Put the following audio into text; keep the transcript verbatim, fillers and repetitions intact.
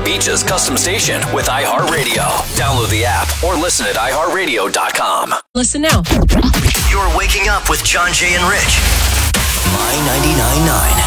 Beach's custom station with iHeartRadio. Download the app or listen at i heart radio dot com. Listen now. You're waking up with John, Jay, and Rich. My ninety-nine point nine.